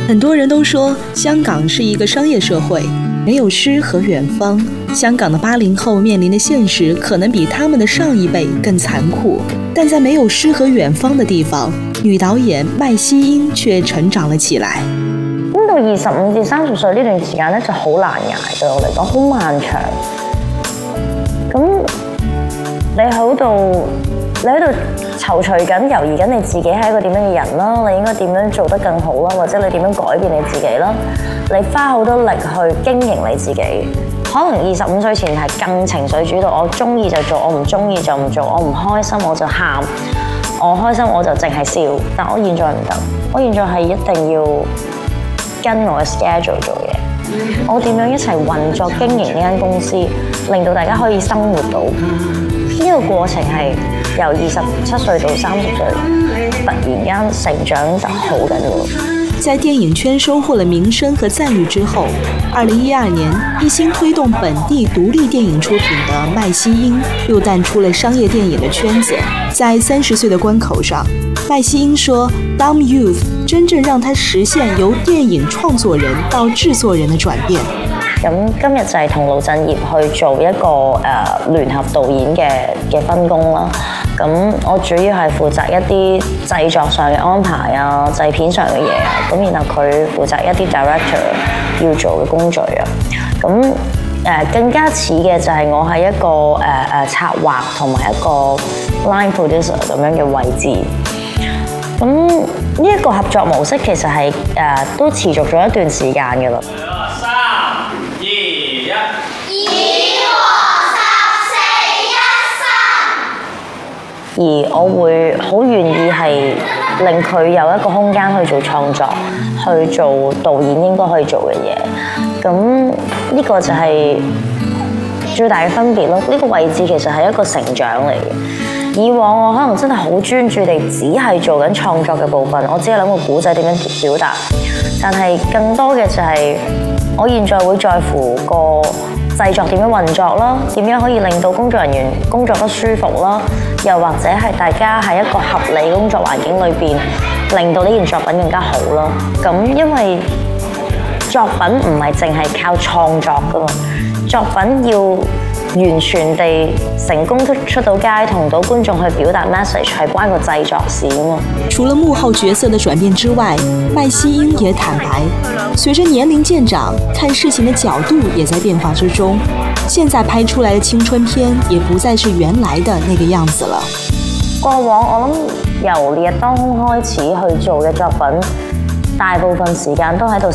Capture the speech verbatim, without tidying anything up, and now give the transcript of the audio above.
很多人都说香港是一个商业社会，没有诗和远方。香港的八零后面临的现實可能比他們的上一輩更殘酷，但在沒有詩和遠方的地方，女導演麥希英卻成長了起來。 咁到二十五至三十歲呢段時間咧就好難捱，對我嚟講好漫長。咁你喺度，你喺度躊躇緊、猶豫緊你自己係一個點樣嘅人啦，你應該點樣做得更好啦，或者你點樣改變你自己啦，你花好多力去經營你自己。可能二十五歲前係更情緒主導，我中意就做，我唔中意就唔做，我唔開心我就喊，我開心我就淨係笑。但我現在唔得，我現在係一定要跟我嘅 schedule 做嘢。我點樣一齊運作經營呢間公司，令到大家可以生活到呢個過程係由二十七歲到三十歲，突然間成長得好緊要。 在電影圈收穫了名聲和讚譽之後，二零一二年一心推動本地獨立電影出品的麥希英又淡出了商業電影的圈子。在三十歲的關口上，麥希英說 Dumb Youth 真正讓他實現由電影創作人到製作人的轉變。 咁今日就係同盧振業去做一個誒、呃、聯合導演嘅嘅分工啦。咁我主要係負責一啲製作上嘅安排啊、製片上嘅嘢啊。咁然後佢負責一啲 director 要做嘅工序啊。咁誒、呃、更加似嘅就係我係一個誒誒、呃、策劃同埋一個 line producer 咁樣嘅位置。咁呢一個合作模式其實係誒、呃、都持續咗一段時間嘅啦。而我會好願意係令佢有一個空間去做創作，去做導演應該可以做嘅嘢。咁呢個就係最大嘅分別咯。呢個位置其實係一個成長嚟嘅。以往我可能真係好專注地只係做緊創作嘅部分，我只係諗個故仔點樣表達。但係更多嘅就係我現在會在乎個製作點樣運作啦，點樣可以令到工作人員工作得舒服啦，又或者係大家喺一個合理工作環境裏邊，令到呢件作品更加好啦。咁因為作品唔係淨係靠創作噶嘛，作品要完全地成功出到街，同到觀眾去表達 message 係關個製作事啊嘛。 除了幕後角色的轉變之外，麥希英也坦白，隨着年齡漸長，看事情的角度也在變化之中。現在拍出來的青春片也不再是原來的那個樣子了。 過往我諗由烈日當空開始去做嘅作品，大部分時間都喺度